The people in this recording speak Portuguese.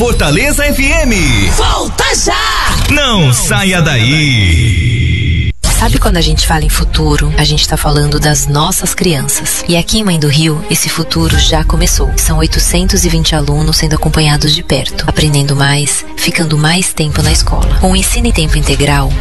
Fortaleza FM. Volta já! Não saia daí. Sabe quando a gente fala em futuro, a gente tá falando das nossas crianças. E aqui em Mãe do Rio, esse futuro já começou. São 820 alunos sendo acompanhados de perto, aprendendo mais, ficando mais tempo na escola. Com o ensino em tempo integral,